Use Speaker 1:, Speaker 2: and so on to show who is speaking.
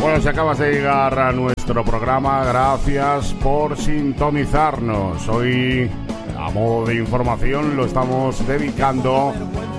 Speaker 1: Bueno, si acabas de llegar a nuestro programa, gracias por sintonizarnos. Hoy, a modo de información, lo estamos dedicando